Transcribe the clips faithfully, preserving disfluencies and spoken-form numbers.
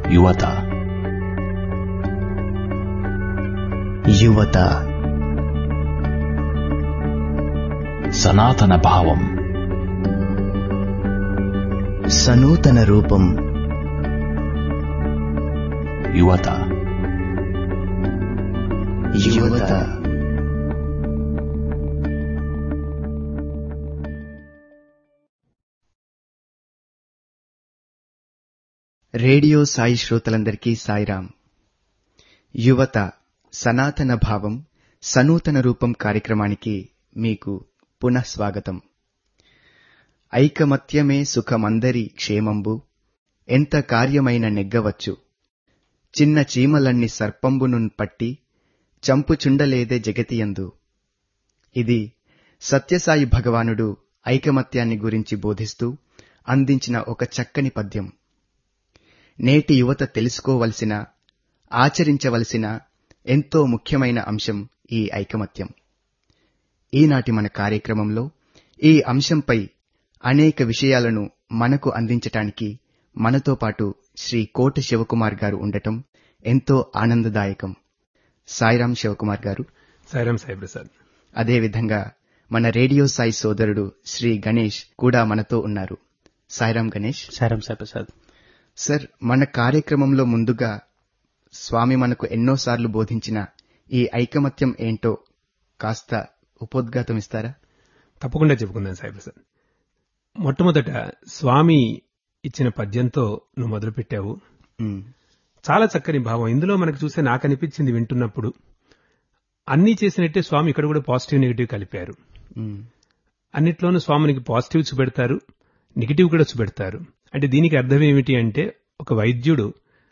యువత యువత సనాతన భావం సనూతన రూపం. యువత యువత రేడియో సాయి శ్రోతలందరికీ సాయిరాం. యువత సనాతన భావం సనూతన రూపం కార్యక్రమానికి మీకు పునః స్వాగతం. ఐకమత్యమే సుఖమందరి క్షేమంబు, ఎంత కార్యమైన నెగ్గవచ్చు, చిన్న చీమలన్ని సర్పంబునున్ పట్టి చంపుచుండలేదే జగతియందు. ఇది సత్యసాయి భగవానుడు ఐకమత్యాన్ని గురించి బోధిస్తూ అందించిన ఒక చక్కని పద్యం. నేటి యువత తెలుసుకోవలసిన, ఆచరించవలసిన ఎంతో ముఖ్యమైన అంశం ఈ ఐకమత్యం. ఈనాటి మన కార్యక్రమంలో ఈ అంశంపై అనేక విషయాలను మనకు అందించటానికి మనతో పాటు శ్రీ కోట శివకుమార్ గారు ఉండటం ఎంతో ఆనందదాయకం. సాయిరాం శివకుమార్ గారు. సాయిరాం సాయి ప్రసాద్. అదేవిధంగా మన రేడియో సాయి సోదరుడు శ్రీ గణేష్ కూడా మనతో ఉన్నారు. సాయిరాం గణేష్. సాయిరాం సాయి ప్రసాద్. సార్, మన కార్యక్రమంలో ముందుగా స్వామి మనకు ఎన్నోసార్లు బోధించిన ఈ ఐకమత్యం ఏంటో కాస్త ఉపోద్ఘాతం ఇస్తారా? తప్పకుండా చెప్పుకుందాం సాయి ప్రసాద్. మొట్టమొదట స్వామి ఇచ్చిన పద్యంతో నువ్వు మొదలుపెట్టావు. చాలా చక్కని భావం ఇందులో మనకు చూస్తే నాకు అనిపించింది వింటున్నప్పుడు. అన్నీ చేసినట్టే స్వామి ఇక్కడ కూడా పాజిటివ్ నెగిటివ్ కలిపారు. అన్నిట్లోనూ స్వామినికి పాజిటివ్ చూపెడతారు, నెగిటివ్ కూడా చూపెడతారు. అంటే దీనికి అర్థం ఏమిటి అంటే, ఒక వైద్యుడు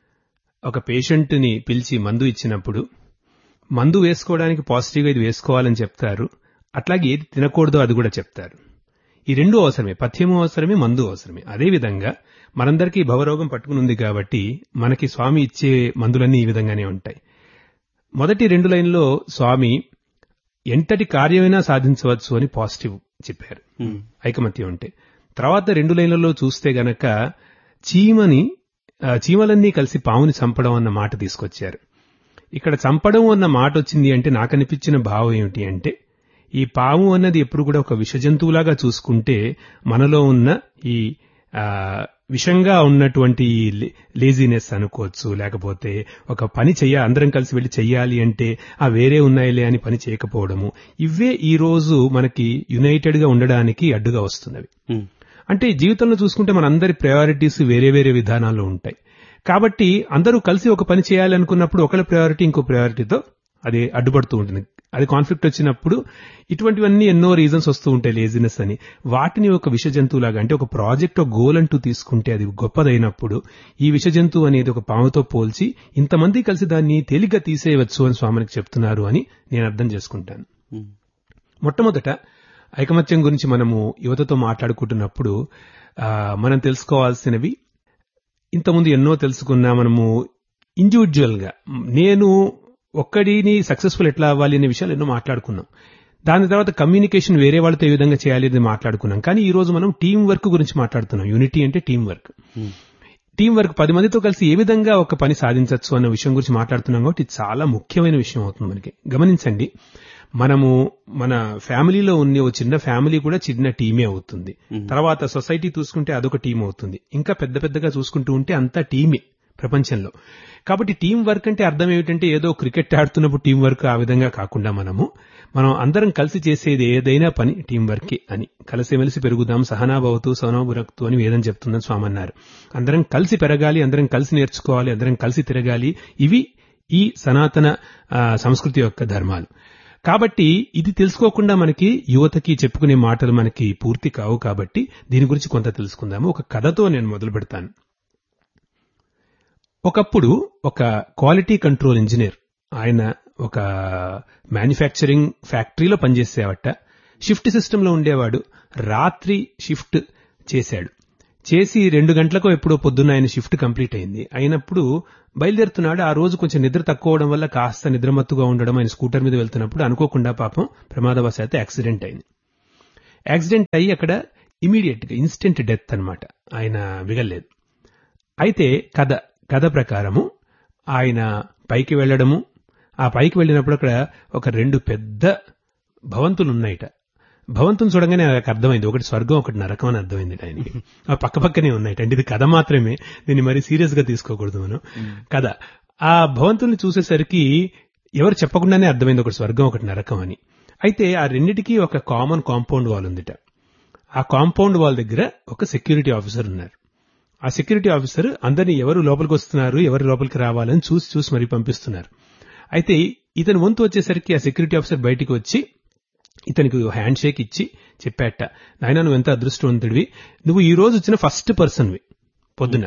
ఒక పేషెంట్ని పిలిచి మందు ఇచ్చినప్పుడు మందు వేసుకోవడానికి పాజిటివ్గా ఇది వేసుకోవాలని చెప్తారు, అట్లాగే ఏది తినకూడదో అది కూడా చెప్తారు. ఈ రెండు అవసరమే, పథ్యము అవసరమే, మందు అవసరమే. అదేవిధంగా మనందరికీ భవరోగం పట్టుకుని ఉంది కాబట్టి మనకి స్వామి ఇచ్చే మందులన్నీ ఈ విధంగానే ఉంటాయి. మొదటి రెండు లైన్లో స్వామి ఎంతటి కార్యమైనా సాధించవచ్చు అని పాజిటివ్ చెప్పారు ఐకమత్యం అంటే. తర్వాత రెండు లైన్లలో చూస్తే గనక చీమని చీమలన్నీ కలిసి పాముని చంపడం అన్న మాట తీసుకొచ్చారు. ఇక్కడ చంపడం అన్న మాట వచ్చింది అంటే నాకు అనిపించిన భావం ఏమిటి అంటే, ఈ పాము అన్నది ఎప్పుడు కూడా ఒక విషజంతువులాగా చూసుకుంటే మనలో ఉన్న ఈ విషంగా ఉన్నటువంటి లేజినెస్ అనుకోవచ్చు, లేకపోతే ఒక పని చెయ్య అందరం కలిసి వెళ్లి చెయ్యాలి అంటే ఆ వేరే ఉన్నాయిలే అని పని చేయకపోవడము, ఇవే ఈ రోజు మనకి యునైటెడ్ గా ఉండడానికి అడ్డుగా వస్తున్నవి. అంటే జీవితంలో చూసుకుంటే మనందరి ప్రయారిటీస్ వేరే వేరే విధానాల్లో ఉంటాయి. కాబట్టి అందరూ కలిసి ఒక పని చేయాలనుకున్నప్పుడు ఒకళ్ళ ప్రయారిటీ ఇంకో ప్రయారిటీతో అది అడ్డుపడుతూ ఉంటుంది. అది కాన్ఫ్లిక్ట్ వచ్చినప్పుడు ఇటువంటివన్నీ ఎన్నో రీజన్స్ వస్తూ ఉంటాయి, లేజినెస్ అని. వాటిని ఒక విష జంతువులాగా, అంటే ఒక ప్రాజెక్ట్ ఒక గోల్ అంటూ తీసుకుంటే అది గొప్పదైనప్పుడు ఈ విష జంతువు అనేది ఒక పాముతో పోల్చి ఇంతమంది కలిసి దాన్ని తేలిగ్గా తీసేయవచ్చు అని స్వామికి చెప్తున్నారు అని నేను అర్థం చేసుకుంటాను. మొట్టమొదట ఐకమత్యం గురించి మనము యువతతో మాట్లాడుకుంటున్నప్పుడు మనం తెలుసుకోవాల్సినవి ఇంతకుముందు ఎన్నో తెలుసుకున్నా. మనము ఇండివిజువల్ గా నేను ఒక్కడిని సక్సెస్ఫుల్ ఎట్లా అవ్వాలి అనే విషయాలు ఎన్నో మాట్లాడుకున్నాం. దాని తర్వాత కమ్యూనికేషన్ వేరే వాళ్ళతో ఏ విధంగా చేయాలి అనేది మాట్లాడుకున్నాం. కానీ ఈ రోజు మనం టీం వర్క్ గురించి మాట్లాడుతున్నాం. యూనిటీ అంటే టీం వర్క్. టీం వర్క్ పది మందితో కలిసి ఏ విధంగా ఒక పని సాధించవచ్చు అన్న విషయం గురించి మాట్లాడుతున్నాం. కాబట్టి ఇది చాలా ముఖ్యమైన విషయం అవుతుంది మనకి. గమనించండి, మనము మన ఫ్యామిలీలో ఉన్న ఓ చిన్న ఫ్యామిలీ కూడా చిన్న టీమే అవుతుంది. తర్వాత సొసైటీ చూసుకుంటే అదొక టీం అవుతుంది. ఇంకా పెద్ద పెద్దగా చూసుకుంటూ ఉంటే అంతా టీమే ప్రపంచంలో. కాబట్టి టీం వర్క్ అంటే అర్థం ఏమిటంటే ఏదో క్రికెట్ ఆడుతున్నప్పుడు టీం వర్క్ ఆ విధంగా కాకుండా మనము మనం అందరం కలిసి చేసేది ఏదైనా పని టీం వర్కే అని. కలిసిమెలిసి పెరుగుదాం, సహనాభవతు సౌనభురక్తు అని వేదం చెప్తుందని స్వామి అన్నారు. అందరం కలిసి పెరగాలి, అందరం కలిసి నేర్చుకోవాలి, అందరం కలిసి తిరగాలి. ఇవి ఈ సనాతన సంస్కృతి యొక్క ధర్మాలు. కాబట్టి ఇది తెలుసుకోకుండా మనకి యువతకి చెప్పుకునే మాటలు మనకి పూర్తి కావు. కాబట్టి దీని గురించి కొంత తెలుసుకుందాము. ఒక కథతో నేను మొదలు పెడతాను. ఒకప్పుడు ఒక క్వాలిటీ కంట్రోల్ ఇంజనీర్, ఆయన ఒక మ్యానుఫ్యాక్చరింగ్ ఫ్యాక్టరీలో పనిచేసేవాట. షిఫ్ట్ సిస్టంలో ఉండేవాడు. రాత్రి షిఫ్ట్ చేశాడు. చేసి రెండు గంటలకు ఎప్పుడో పొద్దున్న ఆయన షిఫ్ట్ కంప్లీట్ అయింది. అయినప్పుడు బయలుదేరుతున్నాడు. ఆ రోజు కొంచెం నిద్ర తక్కువ అవడం వల్ల కాస్త నిద్రమత్తుగా ఉండడం, ఆయన స్కూటర్ మీద వెళ్తున్నప్పుడు అనుకోకుండా పాపం ప్రమాదవశాత్తు యాక్సిడెంట్ అయింది. యాక్సిడెంట్ అయ్యి అక్కడ ఇమీడియట్ గా ఇన్స్టెంట్ డెత్ అన్నమాట. ఆయన మిగల్లేదు. అయితే కథ కథ ప్రకారము ఆయన పైకి వెళ్లడము, ఆ పైకి వెళ్ళినప్పుడు అక్కడ ఒక రెండు పెద్ద భవంతులు ఉన్నాయిట. భవంతుని చూడంగానే నాకు అర్థమైంది, ఒకటి స్వర్గం ఒకటి నరకం అని అర్థమైంది ఆయనకి. ఆ పక్క పక్కనే ఉన్నాయిట. అంటే ఇది కథ మాత్రమే, దీన్ని మరి సీరియస్ గా తీసుకోకూడదు మనం. కథ ఆ భవంతుల్ని చూసేసరికి ఎవరు చెప్పకుండానే అర్థమైంది ఒకటి స్వర్గం ఒకటి నరకం అని. అయితే ఆ రెండిటికి ఒక కామన్ కాంపౌండ్ వాల్ ఉందిట. ఆ కాంపౌండ్ వాల్ దగ్గర ఒక సెక్యూరిటీ ఆఫీసర్ ఉన్నారు. ఆ సెక్యూరిటీ ఆఫీసర్ అందరినీ ఎవరు లోపలికి వస్తున్నారు, ఎవరు లోపలికి రావాలని చూసి చూసి మరీ పంపిస్తున్నారు. అయితే ఇతని వంతు వచ్చేసరికి ఆ సెక్యూరిటీ ఆఫీసర్ బయటికి వచ్చి ఇతనికి హ్యాండ్ షేక్ ఇచ్చి చెప్పాట, నాయనా నువ్వు ఎంత అదృష్టవంతుడివి, నువ్వు ఈ రోజు వచ్చిన ఫస్ట్ పర్సన్వి పొద్దున.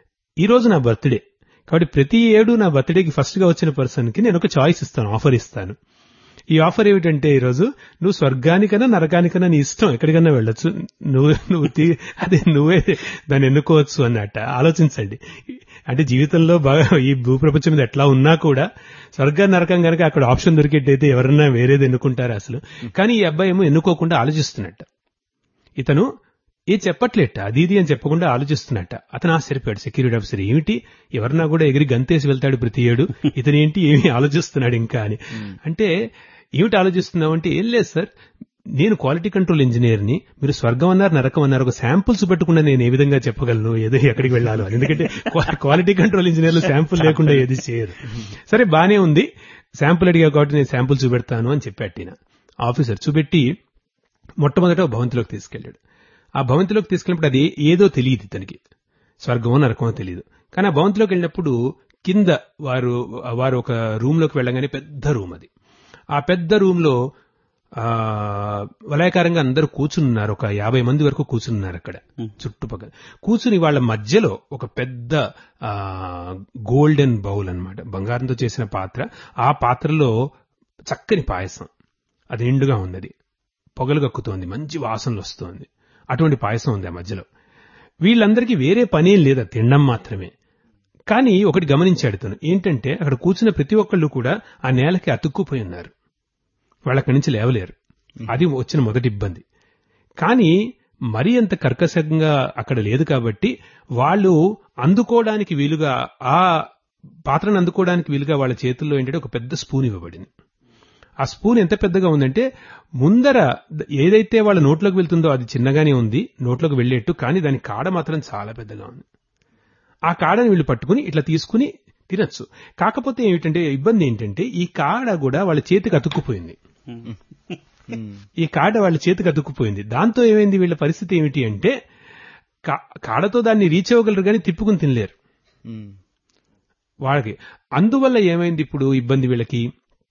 ఈ రోజు నా బర్త్డే కాబట్టి ప్రతి ఏడు నా బర్త్డేకి ఫస్ట్ గా వచ్చిన పర్సన్ కి నేను ఒక చాయిస్ ఇస్తాను, ఆఫర్ ఇస్తాను. ఈ ఆఫర్ ఏమిటంటే ఈరోజు నువ్వు స్వర్గానికైనా నరకానికైనా నీ ఇష్టం, ఎక్కడికైనా వెళ్ళొచ్చు, నువ్వు నువ్వు అదే నువ్వే దాన్ని ఎన్నుకోవచ్చు అన్నట్ట. ఆలోచించండి, అంటే జీవితంలో బాగా ఈ భూప్రపంచం మీద ఎట్లా ఉన్నా కూడా స్వర్గ నరకం కనుక అక్కడ ఆప్షన్ దొరికేటైతే ఎవరన్నా వేరేది ఎన్నుకుంటారు అసలు. కానీ ఈ అబ్బాయి ఏమో ఎన్నుకోకుండా ఆలోచిస్తున్నట్ట. ఇతను ఏ చెప్పట్లేట, అది ఇది అని చెప్పకుండా ఆలోచిస్తున్నట్ట. అతను ఆశ్చర్యపోయాడు సెక్యూరిటీ ఆఫీసర్, ఏమిటి ఎవరన్నా కూడా ఎగిరి గంతేసి వెళ్తాడు ప్రతి ఏడు, ఇతనేంటి ఏమి ఆలోచిస్తున్నాడు ఇంకా అని. అంటే ఏమిటి ఆలోచిస్తున్నావు అంటే, ఏం లేదు సార్, నేను క్వాలిటీ కంట్రోల్ ఇంజనీర్ని, మీరు స్వర్గం అన్నారు నరకం అన్నారు, ఒక శాంపుల్ చూపెట్టకుండా నేను ఏ విధంగా చెప్పగలను ఏదో ఎక్కడికి వెళ్ళాలో అని. ఎందుకంటే క్వాలిటీ కంట్రోల్ ఇంజనీర్లు శాంపుల్ లేకుండా ఏది చేయరు. సరే బానే ఉంది, శాంపుల్ అడిగా కాబట్టి నేను శాంపుల్ చూపెడతాను అని చెప్పాడు. ఆఫీసర్ చూపెట్టి మొట్టమొదట భవంతిలోకి తీసుకెళ్లాడు. ఆ భవంతిలోకి తీసుకెళ్ళినప్పుడు అది ఏదో తెలియదు ఇతనికి, స్వర్గమో నరకమో తెలియదు. కానీ ఆ భవంతిలోకి వెళ్ళినప్పుడు కింద వారు వారు ఒక రూమ్ లోకి వెళ్ళగానే పెద్ద రూమ్ అది. ఆ పెద్ద రూమ్ లో ఆ వలయకారంగా అందరూ కూర్చున్నారు, ఒక యాభై మంది వరకు కూర్చున్నారు అక్కడ చుట్టుపక్కల. కూర్చుని వాళ్ళ మధ్యలో ఒక పెద్ద ఆ గోల్డెన్ బౌల్ అన్నమాట, బంగారంతో చేసిన పాత్ర. ఆ పాత్రలో చక్కని పాయసం, అది నిండుగా ఉన్నది, పొగలు కక్కుతోంది, మంచి వాసనలు వస్తోంది. అటువంటి పాయసం ఉంది ఆ మధ్యలో. వీళ్ళందరికీ వేరే పనేం లేదా, తినడం మాత్రమే. కానీ ఒకటి గమనించాడు తను, ఏంటంటే అక్కడ కూర్చున్న ప్రతి ఒక్కళ్ళు కూడా ఆ నేలకి అతుక్కుపోయి ఉన్నారు, వాళ్ళక్కడి నుంచి లేవలేరు. అది వచ్చిన మొదటి ఇబ్బంది. కానీ మరీ అంత కర్కశంగా అక్కడ లేదు కాబట్టి వాళ్ళు అందుకోవడానికి వీలుగా, ఆ పాత్రను అందుకోవడానికి వీలుగా వాళ్ళ చేతుల్లో ఏంటంటే ఒక పెద్ద స్పూన్ ఇవ్వబడింది. ఆ స్పూన్ ఎంత పెద్దగా ఉందంటే ముందర ఏదైతే వాళ్ళ నోట్లోకి వెళ్తుందో అది చిన్నగానే ఉంది, నోట్లోకి వెళ్ళేట్టు, కానీ దాని కాడ మాత్రం చాలా పెద్దగా ఉంది. ఆ కాడని వీళ్ళు పట్టుకుని ఇట్లా తీసుకుని తినొచ్చు. కాకపోతే ఏమిటంటే ఇబ్బంది ఏంటంటే ఈ కాడ కూడా వాళ్ళ చేతికి అతుక్కుపోయింది. ఈ కాడ వాళ్ళ చేతికి అతుక్కుపోయింది. దాంతో ఏమైంది, వీళ్ళ పరిస్థితి ఏమిటి అంటే కాడతో దాన్ని రీచ్ అవ్వగలరు కానీ తిప్పుకుని తినలేరు వాళ్ళకి. అందువల్ల ఏమైంది ఇప్పుడు ఇబ్బంది, వీళ్ళకి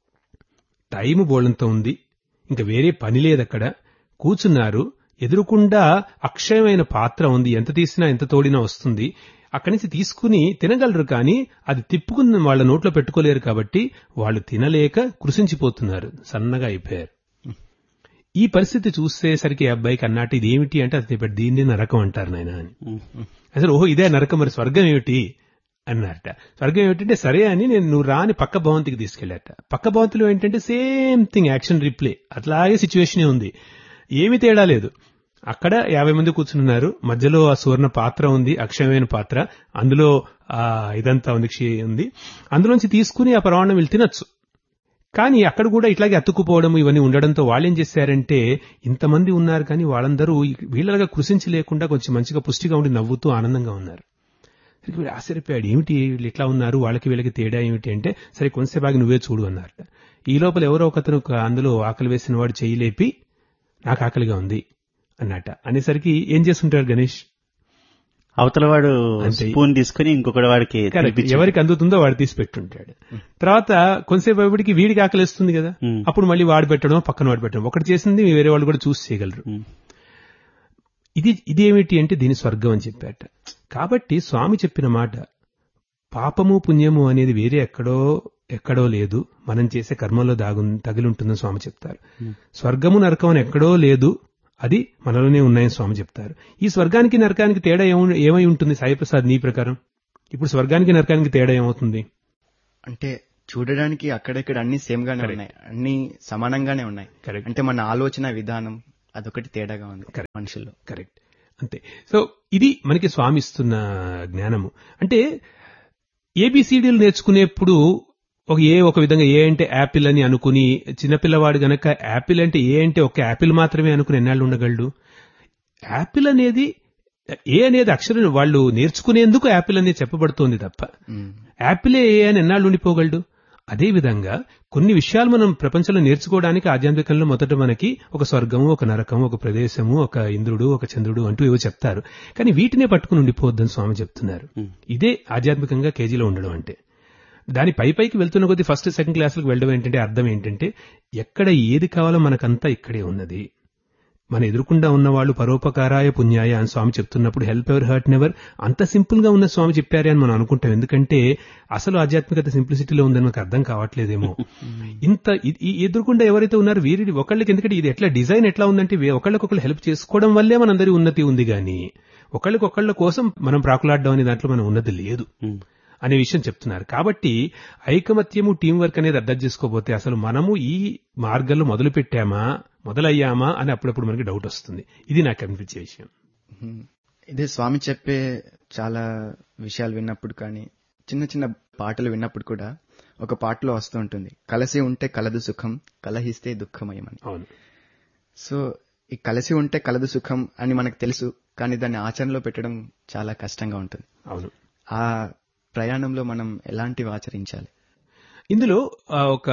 టైము బోళంతో ఉంది, ఇంకా వేరే పని లేదు, అక్కడ కూర్చున్నారు, ఎదురుకుండా అక్షయమైన పాత్ర ఉంది, ఎంత తీసినా ఎంత తోడినా వస్తుంది, అక్కడి నుంచి తీసుకుని తినగలరు కానీ అది తిప్పుకుని వాళ్ళ నోట్లో పెట్టుకోలేరు కాబట్టి వాళ్ళు తినలేక కృషించిపోతున్నారు, సన్నగా అయిపోయారు. ఈ పరిస్థితి చూసేసరికి అబ్బాయికి అన్నట్టు ఇది ఏమిటి అంటే అది చెప్పాడు, దీన్ని నరకం అంటారు నాయన అని. అసలు ఓహో ఇదే నరకం, మరి స్వర్గం ఏమిటి అన్నారట. స్వర్గం ఏమిటంటే సరే అని నేను నువ్వు రాని పక్క భవంతికి తీసుకెళ్లారట. పక్క భవంతిలో ఏంటంటే సేమ్ థింగ్, యాక్షన్ రిప్లే, అట్లాగే సిచ్యువేషనే ఉంది, ఏమీ తేడా లేదు. అక్కడ యాభై మంది కూర్చున్నారు, మధ్యలో ఆ సువర్ణ పాత్ర ఉంది, అక్షయమైన పాత్ర, అందులో ఆ ఇదంతా ఉంది, క్షయ ఉంది, అందులోంచి తీసుకుని ఆ పరమాన్నం వీళ్ళు తినొచ్చు. కానీ అక్కడ కూడా ఇట్లాగే అతుక్కుపోవడం ఇవన్నీ ఉండడంతో వాళ్ళు ఏం చేశారంటే ఇంతమంది ఉన్నారు కానీ వాళ్ళందరూ వీళ్ళగా కృషించి లేకుండా కొంచెం మంచిగా పుష్టిగా ఉండి నవ్వుతూ ఆనందంగా ఉన్నారు. వీడు ఆశ్చర్యపోయాడు, ఏమిటి వీళ్ళు ఇట్లా ఉన్నారు, వాళ్ళకి వీళ్ళకి తేడా ఏమిటి అంటే సరే కొంచెంసేపు ఆగి నువ్వే చూడు అన్నారట. ఈ లోపల ఎవరో ఒకతను అందులో ఆకలి వేసిన వాడు చెయ్యి లేపి నాకు ఆకలిగా ఉంది అన్నట. అనేసరికి ఏం చేస్తుంటాడు గణేష్, అవతల వాడు స్పూన్ తీసుకుని ఇంకొకటి వాడికి ఎవరికి అందుతుందో వాడు తీసి పెట్టుంటాడు. తర్వాత కొంతసేపు అప్పటికి వీడికి ఆకలిస్తుంది కదా, అప్పుడు మళ్ళీ వాడు పెట్టడం పక్కన వాడు పెట్టడం, ఒకటి చేసింది వేరే వాళ్ళు కూడా చూసి చేయగలరు. ఇది ఇదేమిటి అంటే దీని స్వర్గం అని చెప్పాట. కాబట్టి స్వామి చెప్పిన మాట పాపము పుణ్యము అనేది వేరే ఎక్కడో ఎక్కడో లేదు, మనం చేసే కర్మలో దాగు తగిలి ఉంటుందని స్వామి చెప్తారు. స్వర్గము నరకం అని ఎక్కడో లేదు, అది మనలోనే ఉన్నాయని స్వామి చెప్తారు. ఈ స్వర్గానికి నరకానికి తేడా ఏమై ఉంటుంది సాయిప్రసాద్ నీ ప్రకారం? ఇప్పుడు స్వర్గానికి నరకానికి తేడా ఏమవుతుంది అంటే చూడడానికి అక్కడక్కడ అన్ని సేమ్ గానే ఉన్నాయి, అన్ని సమానంగానే ఉన్నాయి. అంటే మన ఆలోచన విధానం అదొకటి తేడాగా ఉంది మనుషుల్లో. కరెక్ట్, అంతే. సో ఇది మనకి స్వామి ఇస్తున్న జ్ఞానము. అంటే ఏబిసిడీలు నేర్చుకునేప్పుడు ఒక ఏ ఒక విధంగా ఏ అంటే యాపిల్ అని అనుకుని చిన్నపిల్లవాడు గనక యాపిల్ అంటే ఏ అంటే ఒక యాపిల్ మాత్రమే అనుకుని ఎన్నాళ్ళు ఉండగలడు? యాపిల్ అనేది ఏ అనేది అక్షరం వాళ్ళు నేర్చుకునేందుకు యాపిల్ అనేది చెప్పబడుతోంది తప్ప యాపిలే ఏ అని ఎన్నాళ్ళు ఉండిపోగలడు? అదేవిధంగా కొన్ని విషయాలు మనం ప్రపంచంలో నేర్చుకోవడానికి ఆధ్యాత్మికంలో మొదట మనకి ఒక స్వర్గము, ఒక నరకము, ఒక ప్రదేశము, ఒక ఇంద్రుడు, ఒక చంద్రుడు అంటూ ఏవో చెప్తారు. కానీ వీటినే పట్టుకుని ఉండిపోవద్దని స్వామి చెప్తున్నారు. ఇదే ఆధ్యాత్మికంగా కేజీలో ఉండడం అంటే. దాని పై పైకి వెళ్తున్న కొద్దీ ఫస్ట్ సెకండ్ క్లాసులకు వెళ్ళడం ఏంటంటే అర్థం ఏంటంటే ఎక్కడ ఏది కావాలో మనకంతా ఇక్కడే ఉన్నది. మన ఎదురుకుండా ఉన్న వాళ్ళు పరోపకారాయ పుణ్యాయ అని స్వామి చెప్తున్నప్పుడు హెల్ప్ ఎవర్ హర్ట్ నెవర్ అంత సింపుల్ గా ఉన్న స్వామి చెప్పారే అని మనం అనుకుంటాం. ఎందుకంటే అసలు ఆధ్యాత్మికత సింప్లిసిటీలో ఉందని మనకు అర్థం కావట్లేదేమో. ఇంత ఎదురుకుండా ఎవరైతే ఉన్నారో వీరి ఒకళ్ళకి, ఎందుకంటే ఇది ఎట్లా డిజైన్ ఎట్లా ఉందంటే ఒకళ్ళకొకళ్ళు హెల్ప్ చేసుకోవడం వల్లే మనందరి ఉన్నతి ఉంది గాని ఒకళ్ళకొకళ్ళ కోసం మనం ప్రాకులాడడం అనే దాంట్లో మనం ఉన్నది లేదు అనే విషయం చెప్తున్నారు. కాబట్టి ఐకమత్యము టీం వర్క్ అనేది అర్థం చేసుకోబోతే అసలు మనము ఈ మార్గంలో మొదలు పెట్టామా మొదలయ్యామా అని అప్పుడప్పుడు మనకి డౌట్ వస్తుంది. ఇది నాకు అనిపించే విషయం. ఇదే స్వామి చెప్పే చాలా విషయాలు విన్నప్పుడు కానీ చిన్న చిన్న పాటలు విన్నప్పుడు కూడా ఒక పాటలో వస్తూ ఉంటుంది, కలిసి ఉంటే కలదు సుఖం, కలహిస్తే దుఃఖమయమని. అవును. సో ఈ కలిసి ఉంటే కలదు సుఖం అని మనకు తెలుసు, కానీ దాన్ని ఆచరణలో పెట్టడం చాలా కష్టంగా ఉంటుంది. అవును. ఆ ప్రయాణంలో మనం ఎలాంటివి ఆచరించాలి? ఇందులో ఒక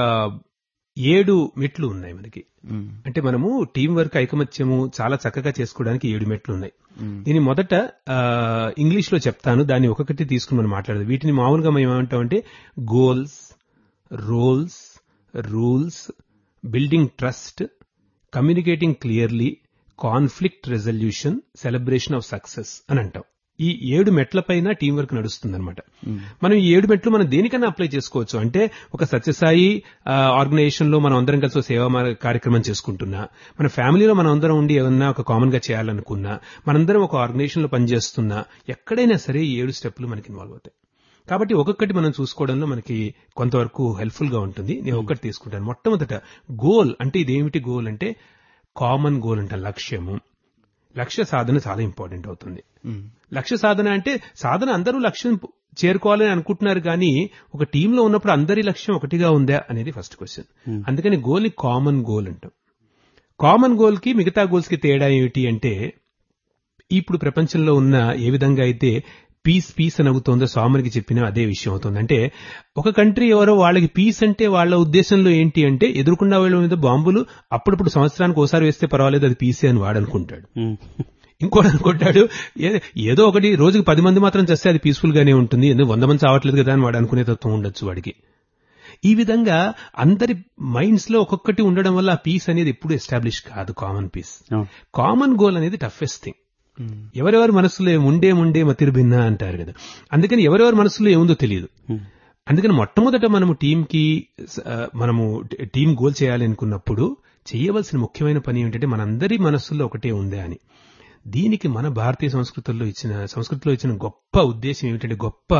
ఏడు మెట్లు ఉన్నాయి మనకి. అంటే మనము టీం వర్క్ ఐకమత్యము చాలా చక్కగా చేసుకోవడానికి ఏడు మెట్లు ఉన్నాయి. దీని మొదట ఇంగ్లీష్ లో చెప్తాను, దాన్ని ఒక్కొక్కటి తీసుకుని మనం మాట్లాడదు. వీటిని మామూలుగా మేము ఏమంటామంటే goals, roles, rules, building trust, communicating clearly, conflict resolution, celebration of success అని అంటాం. ఈ ఏడు మెట్ల పైన టీం వర్క్ నడుస్తుందన్నమాట. మనం ఈ ఏడు మెట్లు మనం దేనికన్నా అప్లై చేసుకోవచ్చు. అంటే ఒక సత్యసాయి ఆర్గనైజేషన్ లో మనం అందరం కలిసి సేవా కార్యక్రమం చేసుకుంటున్నా, మన ఫ్యామిలీలో మనం అందరం ఉండి ఏమన్నా ఒక కామన్ గా చేయాలనుకున్నా, మనందరం ఒక ఆర్గనైజేషన్ లో పనిచేస్తున్నా, ఎక్కడైనా సరే ఈ ఏడు స్టెప్లు మనకి ఇన్వాల్వ్ అవుతాయి. కాబట్టి ఒక్కొక్కటి మనం చూసుకోవడంలో మనకి కొంతవరకు హెల్ప్ఫుల్ గా ఉంటుంది. నేను ఒక్కటి తీసుకుంటాను. మొట్టమొదట గోల్ అంటే ఇదేమిటి? గోల్ అంటే కామన్ గోల్ అంటే లక్ష్యము. లక్ష్య సాధన చాలా ఇంపార్టెంట్ అవుతుంది. లక్ష్య సాధన అంటే సాధన అందరూ లక్ష్యం చేరుకోవాలని అనుకుంటున్నారు, కానీ ఒక టీంలో ఉన్నప్పుడు అందరి లక్ష్యం ఒకటిగా ఉందా అనేది ఫస్ట్ క్వశ్చన్. అందుకని గోల్ ని కామన్ గోల్ అంటాం. కామన్ గోల్ కి మిగతా గోల్స్ కి తేడా ఏమిటి అంటే, ఇప్పుడు ప్రపంచంలో ఉన్న ఏ విధంగా అయితే పీస్ పీస్ అని అవుతుందో స్వామికి చెప్పిన అదే విషయం అవుతుంది. అంటే ఒక కంట్రీ ఎవరో వాళ్ళకి పీస్ అంటే వాళ్ళ ఉద్దేశంలో ఏంటి అంటే ఎదురుకుండా వాళ్ళ మీద బాంబులు అప్పుడప్పుడు సంవత్సరానికి ఒకసారి వేస్తే పర్వాలేదు, అది పీసే అని వాడనుకుంటాడు. ఇంకోటి అనుకుంటాడు ఏదో ఒకటి రోజుకి పది మంది మాత్రం చేస్తే అది పీస్ఫుల్ గానే ఉంటుంది, ఎందుకు వంద మంది చావట్లేదు కదా అని వాడు అనుకునే తత్వం ఉండొచ్చు వాడికి. ఈ విధంగా అందరి మైండ్స్ లో ఒక్కొక్కటి ఉండడం వల్ల ఆ పీస్ అనేది ఎప్పుడు ఎస్టాబ్లిష్ కాదు. కామన్ పీస్, కామన్ గోల్ అనేది టఫెస్ట్ థింగ్. ఎవరెవరి మనసులో ఉండే ఉండే మతిరు భిన్న అంటారు కదా, అందుకని ఎవరెవరి మనసులో ఏముందో తెలియదు. అందుకని మొట్టమొదట మనము టీంకి మనము టీం గోల్ చేయాలి అనుకున్నప్పుడు చేయవలసిన ముఖ్యమైన పని ఏంటంటే మనందరి మనస్సుల్లో ఒకటే ఉందా అని. దీనికి మన భారతీయ సంస్కృతిలో ఇచ్చిన సంస్కృతిలో ఇచ్చిన గొప్ప ఉద్దేశం ఏమిటంటే, గొప్ప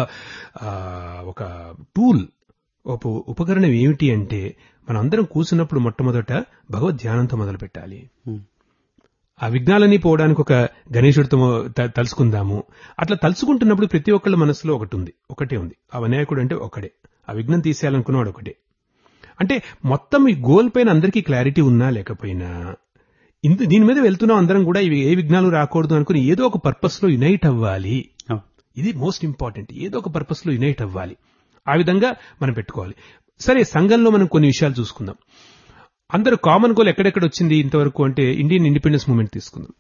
ఒక టూల్, ఒక ఉపకరణం ఏమిటి అంటే, మనందరం కూర్చున్నప్పుడు మొట్టమొదట భగవద్ ధ్యానంతో మొదలు పెట్టాలి. ఆ విఘ్నాలన్నీ పోవడానికి ఒక గణేశుడితో తలుసుకుందాము. అట్లా తలుచుకుంటున్నప్పుడు ప్రతి ఒక్కళ్ళ మనసులో ఒకటి ఉంది, ఒకటే ఉంది. ఆ వినాయకుడు అంటే ఒకడే, ఆ విఘ్నం తీసేయాలనుకున్నవాడు ఒకటే. అంటే మొత్తం ఈ గోల్ పైన అందరికీ క్లారిటీ ఉన్నా లేకపోయినా దీని మీద వెళ్తున్నాం అందరం కూడా, ఇవి ఏ విఘ్నాలు రాకూడదు అనుకుని ఏదో ఒక పర్పస్ లో యునైట్ అవ్వాలి. ఇది మోస్ట్ ఇంపార్టెంట్. ఏదో ఒక పర్పస్ లో యునైట్ అవ్వాలి. ఆ విధంగా మనం పెట్టుకోవాలి. సరే, సంఘంలో మనం కొన్ని విషయాలు చూసుకుందాం. అందరూ కామన్ గోల్ ఎక్కడెక్కడ వచ్చింది ఇంతవరకు అంటే, ఇండియన్ ఇండిపెండెన్స్ మూవ్మెంట్ తీసుకుందాం.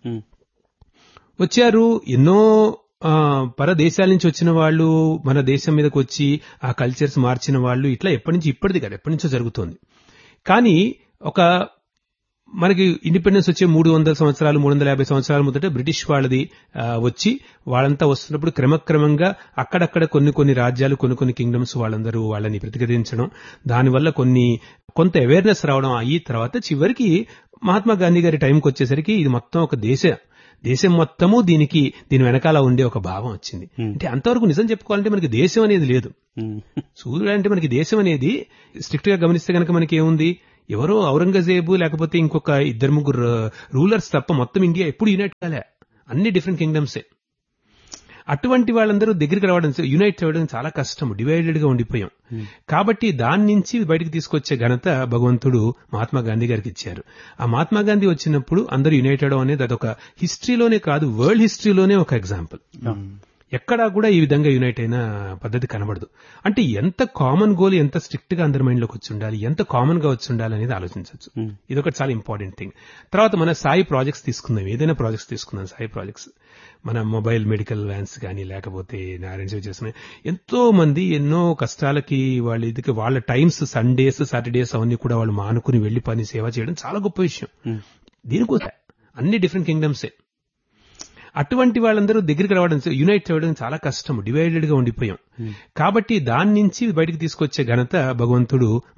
వచ్చారు ఎన్నో పరదేశాల నుంచి వచ్చిన వాళ్ళు మన దేశం మీదకి వచ్చి ఆ కల్చర్స్ మార్చిన వాళ్ళు, ఇట్లా ఎప్పటి నుంచి ఇప్పటిది కాదు, ఎప్పటి నుంచో జరుగుతోంది. కానీ ఒక మనకి ఇండిపెండెన్స్ వచ్చే మూడు వందల సంవత్సరాలు మూడు వందల యాభై సంవత్సరాల మొదట బ్రిటిష్ వాళ్ళది వచ్చి వాళ్ళంతా వస్తున్నప్పుడు క్రమక్రమంగా అక్కడక్కడ కొన్ని కొన్ని రాజ్యాలు, కొన్ని కొన్ని కింగ్డమ్స్ వాళ్ళందరూ వాళ్ళని ప్రతిఘటించడం, దానివల్ల కొన్ని కొంత అవేర్నెస్ రావడం, అయ్యి తర్వాత చివరికి మహాత్మా గాంధీ గారి టైంకి వచ్చేసరికి ఇది మొత్తం ఒక దేశ దేశం మొత్తము దీనికి దీని వెనకాల ఉండే ఒక భావం వచ్చింది. అంటే అంతవరకు నిజం చెప్పుకోవాలంటే మనకి దేశం అనేది లేదు. సూర్యుడు అంటే మనకి దేశం అనేది స్ట్రిక్ట్ గా గమనిస్తే కనుక మనకి ఏముంది, ఎవరో ఔరంగజేబు లేకపోతే ఇంకొక ఇద్దరు ముగ్గురు రూలర్స్ తప్ప మొత్తం ఇండియా ఎప్పుడు యునైట్ కాలే, అన్ని డిఫరెంట్ కింగ్డమ్సే. అటువంటి వాళ్ళందరూ దగ్గరికి రావడం, యునైట్ అవ్వడం చాలా కష్టం, డివైడెడ్ గా ఉండిపోయాం. కాబట్టి దాని నుంచి బయటకు తీసుకొచ్చే ఘనత భగవంతుడు మహాత్మా గాంధీ గారికి ఇచ్చారు. ఆ మహాత్మా గాంధీ వచ్చినప్పుడు అందరూ యునైట్ అవడం అనేది అదొక హిస్టరీలోనే కాదు, వరల్డ్ హిస్టరీలోనే ఒక ఎగ్జాంపుల్. ఎక్కడా కూడా ఈ విధంగా యునైట్ అయిన పద్ధతి కనబడదు. అంటే ఎంత కామన్ గోల్, ఎంత స్ట్రిక్ట్ గా అందరి మైండ్ లోకి వచ్చి ఉండాలి, ఎంత కామన్ గా వచ్చి ఉండాలి అనేది ఆలోచించవచ్చు. ఇదొకటి చాలా ఇంపార్టెంట్ థింగ్. తర్వాత మన సాయి ప్రాజెక్ట్స్ తీసుకుందాం, ఏదైనా ప్రాజెక్ట్స్ తీసుకుందాం. సాయి ప్రాజెక్ట్స్ మన మొబైల్ మెడికల్ వ్యాన్స్ కానీ లేకపోతే అరేంజ్ చేస్తున్నాయి. ఎంతో మంది ఎన్నో కష్టాలకి వాళ్ళ ఇదికి వాళ్ళ టైమ్స్, సండేస్ సాటర్డేస్ అవన్నీ కూడా వాళ్ళు మానుకుని వెళ్లి పని సేవ చేయడం చాలా గొప్ప విషయం. దీనికోసం అన్ని డిఫరెంట్ కింగ్డమ్సే. అటువంటి వాళ్ళందరూ దగ్గరికి రావడం, యునైట్ అవ్వడం చాలా కష్టం, డివైడెడ్ గా ఉండిపోయాం. కాబట్టి దాని నుంచి బయటకు తీసుకొచ్చే ఘనత భగవంతుడు